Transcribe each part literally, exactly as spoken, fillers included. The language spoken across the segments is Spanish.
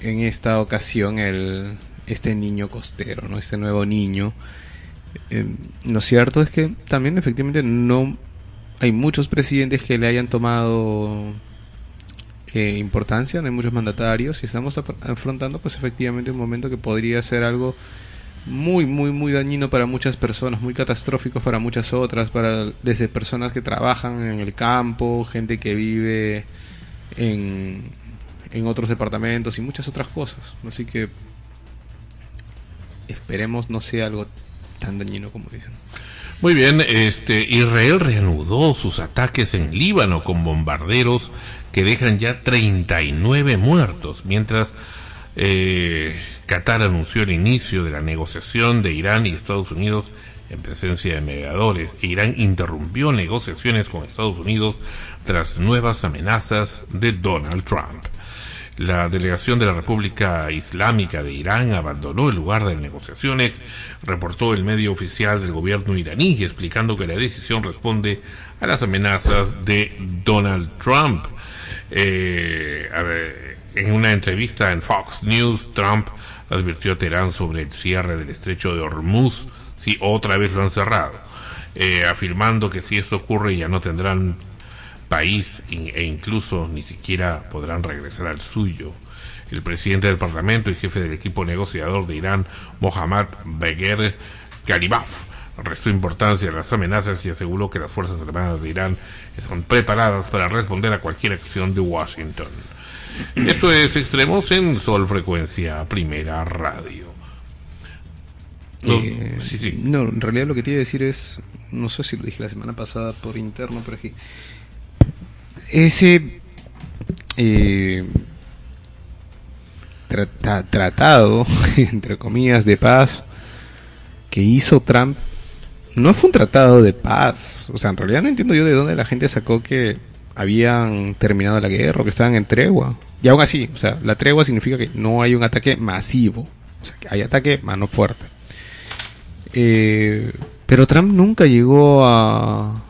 en esta ocasión el este niño costero, ¿no? Este nuevo niño. Eh, lo cierto es que también efectivamente no hay muchos presidentes que le hayan tomado eh, importancia, no hay muchos mandatarios y estamos ap- afrontando pues efectivamente un momento que podría ser algo muy muy muy dañino para muchas personas, muy catastrófico para muchas otras, para desde personas que trabajan en el campo, gente que vive en, en otros departamentos y muchas otras cosas. Así que esperemos no sea algo tan dañino como dicen. Muy bien, este Israel reanudó sus ataques en Líbano con bombarderos que dejan ya treinta y nueve muertos, mientras eh, Qatar anunció el inicio de la negociación de Irán y Estados Unidos en presencia de mediadores. Irán interrumpió negociaciones con Estados Unidos tras nuevas amenazas de Donald Trump. La delegación de la República Islámica de Irán abandonó el lugar de negociaciones, reportó el medio oficial del gobierno iraní, explicando que la decisión responde a las amenazas de Donald Trump. Eh, a ver, en una entrevista en Fox News, Trump advirtió a Teherán sobre el cierre del estrecho de Hormuz si otra vez lo han cerrado, eh, afirmando que si esto ocurre ya no tendrán país e incluso ni siquiera podrán regresar al suyo. El presidente del Parlamento y jefe del equipo negociador de Irán, Mohammad Bagher Ghalibaf, restó importancia a las amenazas y aseguró que las fuerzas armadas de Irán están preparadas para responder a cualquier acción de Washington. Esto es Extremos en Sol Frecuencia Primera Radio. No, eh, sí, sí. no, en realidad lo que te iba a decir es, no sé si lo dije la semana pasada por interno, pero es que ese eh, tra- tratado, entre comillas, de paz que hizo Trump no fue un tratado de paz. O sea, en realidad no entiendo yo de dónde la gente sacó que habían terminado la guerra o que estaban en tregua. Y aún así, o sea, la tregua significa que no hay un ataque masivo, o sea, que hay ataque mano fuerte. Eh, pero Trump nunca llegó a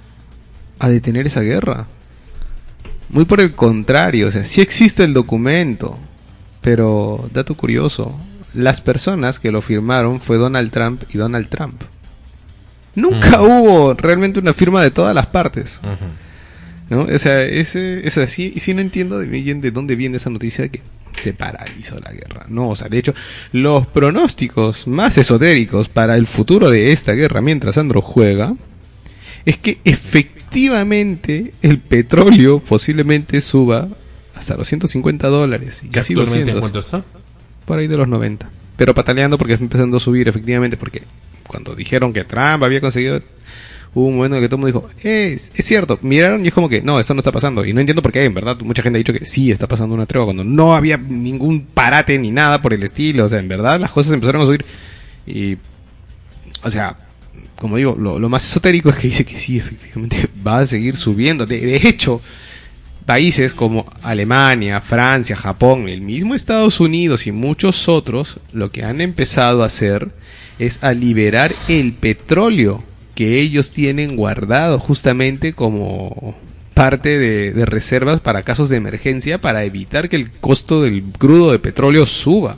a detener esa guerra. Muy por el contrario, o sea, sí existe el documento, pero dato curioso, las personas que lo firmaron fue Donald Trump y Donald Trump. Nunca uh-huh. hubo realmente una firma de todas las partes. Uh-huh. ¿No? O sea, ese, ese sí, sí no entiendo de bien de dónde viene esa noticia de que se paralizó la guerra. No, o sea, de hecho, los pronósticos más esotéricos para el futuro de esta guerra mientras Andro juega es que efectivamente el petróleo posiblemente suba hasta los ciento cincuenta dólares. Y casi doscientos. ¿En cuánto está? Por ahí de los noventa. Pero pataleando porque está empezando a subir efectivamente, porque cuando dijeron que Trump había conseguido, hubo un momento en que todo el mundo dijo, es, es cierto, miraron y es como que no, esto no está pasando. Y no entiendo por qué, en verdad, mucha gente ha dicho que sí está pasando una tregua, cuando no había ningún parate ni nada por el estilo. O sea, en verdad las cosas empezaron a subir. Y, o sea, como digo, lo, lo más esotérico es que dice que sí, efectivamente va a seguir subiendo. De, de hecho, países como Alemania, Francia, Japón, el mismo Estados Unidos y muchos otros, lo que han empezado a hacer es a liberar el petróleo que ellos tienen guardado justamente como parte de, de reservas para casos de emergencia, para evitar que el costo del crudo de petróleo suba.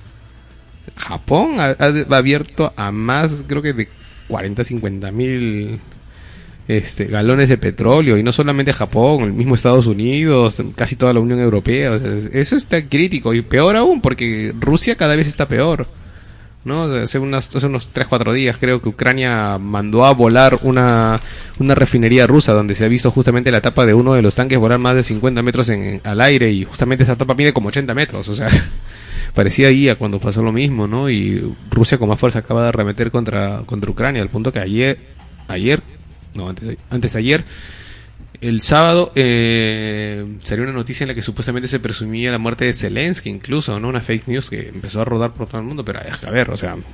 Japón ha, ha abierto a más, creo que de cuarenta, cincuenta mil este, galones de petróleo, y no solamente Japón, el mismo Estados Unidos, casi toda la Unión Europea. O sea, eso está crítico, y peor aún porque Rusia cada vez está peor, ¿no? O sea, hace, unas, hace unos tres cuatro días creo que Ucrania mandó a volar una, una refinería rusa donde se ha visto justamente la tapa de uno de los tanques volar más de cincuenta metros en, al aire, y justamente esa tapa mide como ochenta metros, o sea, parecía I A cuando pasó lo mismo, ¿no? Y Rusia con más fuerza acaba de arremeter contra, contra Ucrania, al punto que ayer, ayer, no, antes, antes de ayer, el sábado eh, salió una noticia en la que supuestamente se presumía la muerte de Zelensky, incluso, ¿no? Una fake news que empezó a rodar por todo el mundo, pero a ver, o sea,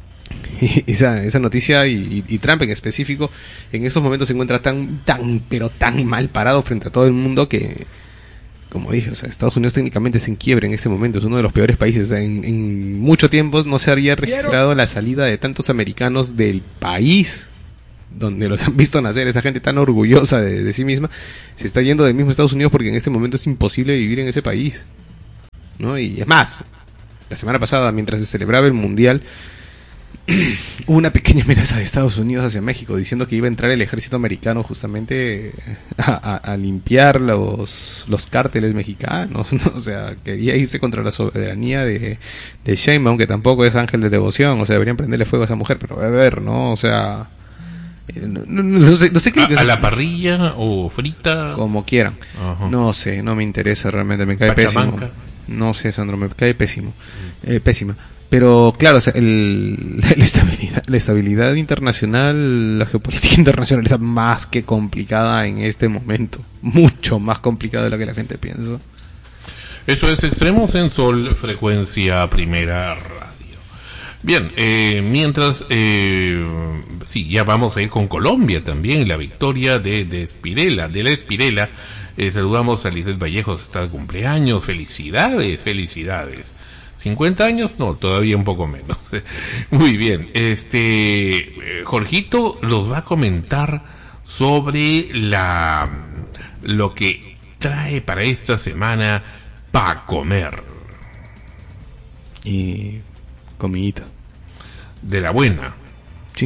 esa, esa noticia y, y, y Trump en específico en estos momentos se encuentra tan, tan, pero tan mal parado frente a todo el mundo que, como dije, o sea, Estados Unidos técnicamente se en quiebre en este momento, es uno de los peores países. En, en mucho tiempo no se había registrado la salida de tantos americanos del país donde los han visto nacer. Esa gente tan orgullosa de, de sí misma se está yendo del mismo Estados Unidos porque en este momento es imposible vivir en ese país, ¿no? Y es más, la semana pasada, mientras se celebraba el Mundial, hubo una pequeña amenaza de Estados Unidos hacia México diciendo que iba a entrar el ejército americano justamente a, a, a limpiar los los cárteles mexicanos, ¿no? O sea, quería irse contra la soberanía de, de Sheinbaum, que tampoco es ángel de devoción, o sea, deberían prenderle fuego a esa mujer, pero a ver, ¿no? O sea, no, no, no sé, no sé qué ¿A, que a la parrilla o frita? Como quieran. Ajá. No sé, no me interesa realmente, me cae Pachamanca. pésimo. No sé, Sandro, me cae pésimo. Eh, pésima. Pero claro, o sea, el, la estabilidad, la estabilidad internacional, la geopolítica internacional está más que complicada en este momento. Mucho más complicada de lo que la gente piensa. Eso es Extremos en Sol, frecuencia primera radio. Bien, eh, mientras, eh, sí, ya vamos a ir con Colombia también, la victoria de, de Espirela, de la Espirela. Eh, saludamos a Lizeth Vallejos, está de cumpleaños, felicidades, felicidades. ¿cincuenta años? No, todavía un poco menos. Muy bien. Este, eh, Jorgito los va a comentar sobre la, lo que trae para esta semana para comer. Y comidita. De la buena. Sí.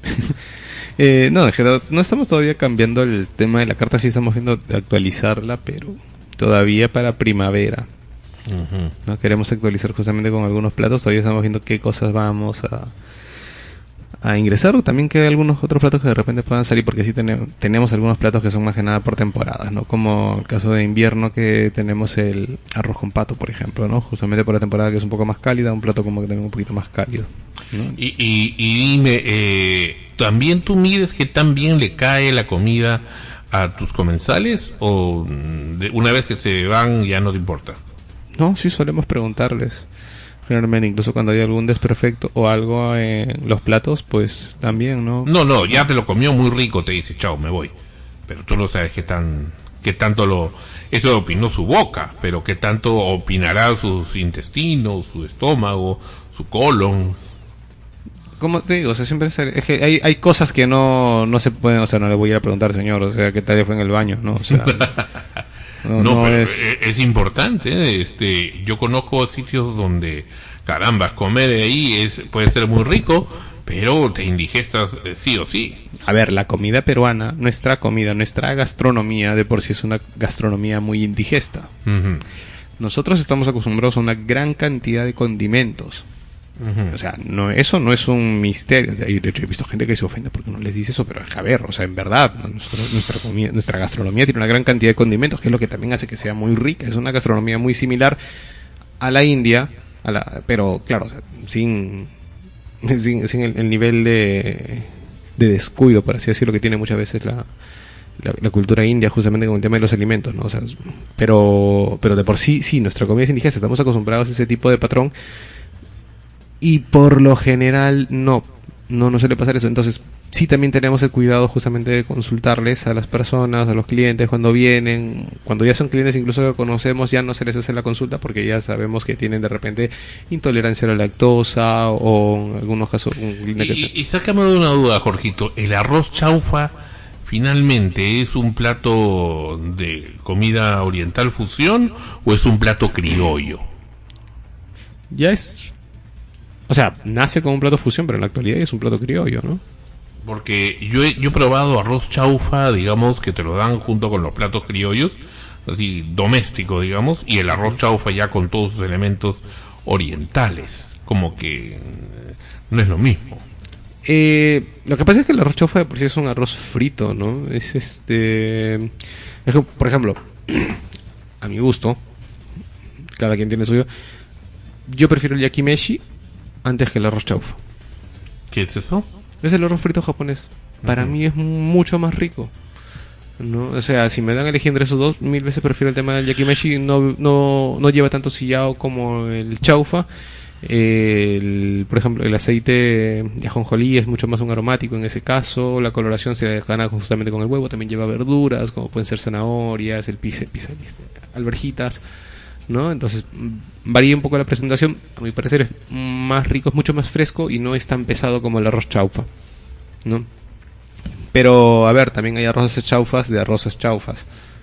eh, no, no estamos todavía cambiando el tema de la carta, sí estamos viendo de actualizarla, pero todavía para primavera. Uh-huh. No queremos actualizar justamente con algunos platos, todavía estamos viendo qué cosas vamos a a ingresar, o también que hay algunos otros platos que de repente puedan salir, porque sí tenemos, tenemos algunos platos que son más que nada por temporadas, ¿no? Como el caso de invierno, que tenemos el arroz con pato, por ejemplo, ¿no? Justamente por la temporada que es un poco más cálida, un plato como que también un poquito más cálido, ¿no? Y, y, y dime, eh, ¿también tú mides que tan bien le cae la comida a tus comensales, o de una vez que se van ya no te importa? No, sí solemos preguntarles. Generalmente, incluso cuando hay algún desperfecto o algo en los platos, pues también, ¿no? No, no, ya te lo comió muy rico, te dice, chao, me voy. Pero tú no sabes qué tan, qué tanto lo, eso opinó su boca, pero qué tanto opinará sus intestinos, su estómago, su colon. Como te digo, o sea, siempre es, es que hay, hay cosas que no, no se pueden, o sea, no le voy a ir a preguntar, señor, o sea, qué tal fue en el baño, ¿no? O sea, no, no, no, pero es... es importante, este, yo conozco sitios donde, caramba, comer ahí es, puede ser muy rico, pero te indigestas sí o sí. A ver, la comida peruana, nuestra comida, nuestra gastronomía de por sí es una gastronomía muy indigesta. Uh-huh. Nosotros estamos acostumbrados a una gran cantidad de condimentos. Uh-huh. O sea, no, eso no es un misterio. De hecho, he visto gente que se ofende porque no les dice eso, pero a ver, o sea, en verdad, nosotros, nuestra, comida, nuestra gastronomía tiene una gran cantidad de condimentos, que es lo que también hace que sea muy rica. Es una gastronomía muy similar a la India, a la, pero claro, o sea, sin, sin, sin el, el nivel de, de descuido, por así decirlo, que tiene muchas veces la, la, la cultura india, justamente con el tema de los alimentos, ¿no? O sea, pero, pero de por sí, sí, nuestra comida es indigesta, estamos acostumbrados a ese tipo de patrón. Y por lo general no, no nos suele pasar eso. Entonces sí también tenemos el cuidado justamente de consultarles a las personas, a los clientes cuando vienen. Cuando ya son clientes incluso que conocemos, ya no se les hace la consulta porque ya sabemos que tienen de repente intolerancia a la lactosa o en algunos casos... Un... Y, y sácame de una duda, Jorgito, ¿el arroz chaufa finalmente es un plato de comida oriental fusión o es un plato criollo? Ya es... O sea, nace como un plato fusión, pero en la actualidad es un plato criollo, ¿no? Porque yo he, yo he probado arroz chaufa, digamos, que te lo dan junto con los platos criollos, así, doméstico, digamos, y el arroz chaufa ya con todos sus elementos orientales. Como que no es lo mismo. Eh, lo que pasa es que el arroz chaufa de por sí es un arroz frito, ¿no? Es este... Es que, por ejemplo, a mi gusto, cada quien tiene suyo, yo prefiero el yakimeshi antes que el arroz chaufa. ¿Qué es eso? Es el arroz frito japonés. Para uh-huh. mí es mucho más rico, ¿no? O sea, si me dan a elegir entre esos dos, mil veces prefiero el tema del yakimeshi. No, no, no lleva tanto sillao como el chaufa. El, por ejemplo, el aceite de ajonjolí es mucho más un aromático en ese caso. La coloración se gana justamente con el huevo. También lleva verduras, como pueden ser zanahorias, el pise, pise, alverjitas, ¿no? Entonces varía un poco la presentación. A mi parecer es más rico, es mucho más fresco y no es tan pesado como el arroz chaufa, ¿no? Pero a ver, también hay arroces chaufas de arroces chaufas,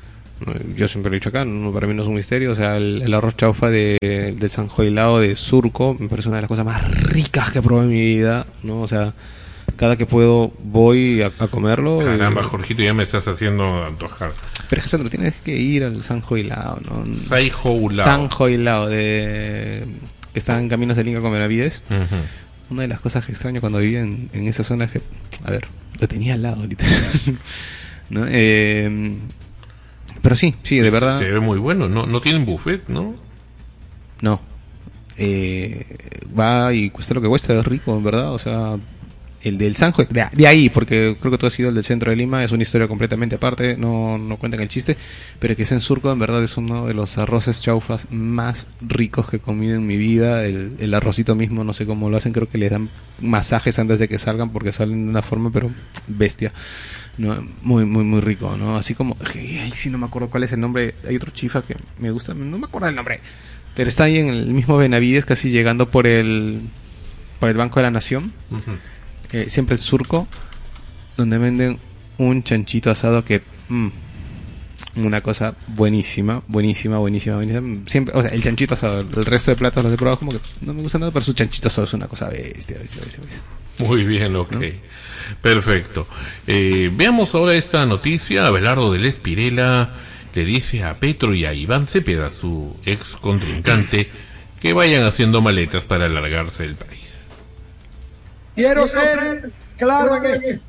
¿no? Yo siempre lo he dicho acá, no, para mí no es un misterio. O sea, el, el arroz chaufa de, del sanjoilao de Surco me parece una de las cosas más ricas que he probado en mi vida, ¿no? O sea, cada que puedo voy a, a comerlo. Caramba, y... Jorgito, ya me estás haciendo antojar. Pero es que Sandro, tienes que ir al sanjoilao, ¿no? Sanjoilao. Sanjoilao de... que está en Caminos del Inca con Benavides. Uh-huh. Una de las cosas que extraño cuando vivía en, en esa zona es que, a ver, lo tenía al lado, literal. ¿No? Eh, pero sí, sí, de verdad. Se ve muy bueno, no, no tienen buffet, ¿no? No. Eh, va y cuesta lo que cuesta, es rico, en verdad. O sea, el del Sanjo, de, de ahí, porque creo que tú has sido el del centro de Lima, es una historia completamente aparte, no, no cuentan el chiste, pero que es en Surco, en verdad es uno de los arroces chaufas más ricos que he comido en mi vida. El, el arrocito mismo, no sé cómo lo hacen, creo que les dan masajes antes de que salgan, porque salen de una forma, pero bestia, ¿no? Muy, muy, muy rico, ¿no? Así como, ay, sí, no me acuerdo cuál es el nombre, hay otro chifa que me gusta, no me acuerdo el nombre, pero está ahí en el mismo Benavides, casi llegando por el, por el Banco de la Nación. Uh-huh. Eh, siempre el Surco, donde venden un chanchito asado que mmm, una cosa buenísima, buenísima, buenísima, buenísima. Siempre, o sea, el chanchito asado, el resto de platos los he probado como que no me gusta nada, pero su chanchito asado es una cosa bestia, bestia, bestia, bestia. Muy bien, ok. ¿No? Perfecto. Eh, veamos ahora esta noticia. Abelardo del Espirela le dice a Petro y a Iván Cepeda, su ex contrincante, que vayan haciendo maletas para alargarse del país. Quiero ser claro en esto.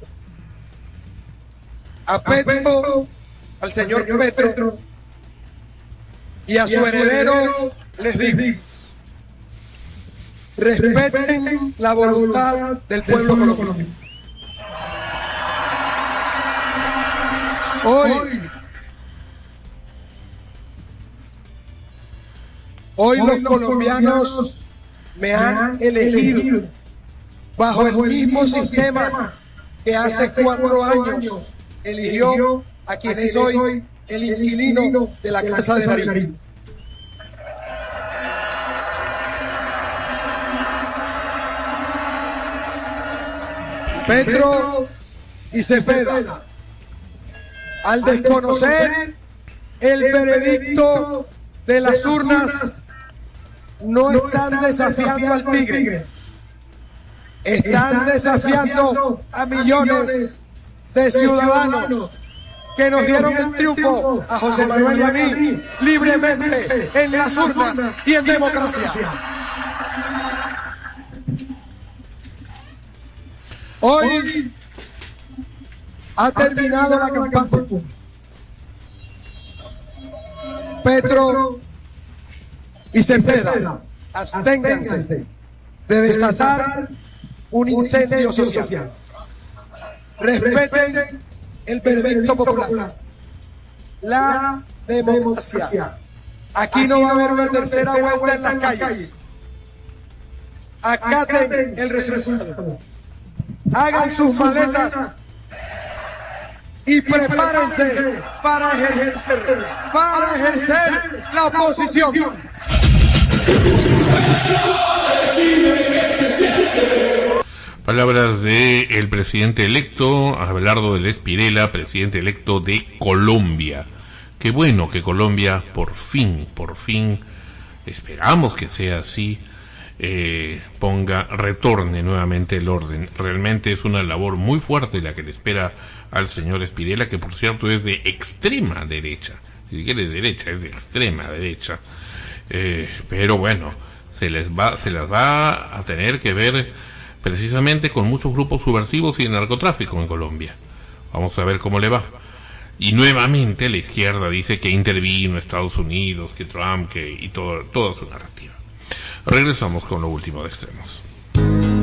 A Petro, al señor Petro y a su heredero les digo: respeten la voluntad del pueblo colombiano. Hoy, hoy los colombianos me han elegido bajo el mismo sistema que hace cuatro años eligió a quien es hoy el inquilino de la Casa de Nariño. Petro y Cepeda, al desconocer el veredicto de las urnas, no están desafiando al tigre. Están desafiando a millones de ciudadanos que nos dieron el triunfo a José Manuel y a mí libremente en las urnas y en democracia. Hoy ha terminado la campaña. Petro y Cepeda, absténganse de desatar un incendio social. Respeten el veredicto popular, la democracia. Aquí no va a haber una tercera vuelta en las calles. Acaten el resultado. Hagan sus maletas y prepárense para ejercer, para ejercer la oposición. Palabras de el presidente electo, Abelardo del Espirela, presidente electo de Colombia. Qué bueno que Colombia por fin, por fin, esperamos que sea así, eh, ponga, retorne nuevamente el orden. Realmente es una labor muy fuerte la que le espera al señor Espirela, que por cierto es de extrema derecha. Si quiere derecha, es de extrema derecha. Eh, pero bueno, se les va, se las va a tener que ver precisamente con muchos grupos subversivos y de narcotráfico en Colombia. Vamos a ver cómo le va. Y nuevamente la izquierda dice que intervino Estados Unidos, que Trump, que y todo, toda su narrativa. Regresamos con lo último de Extremos.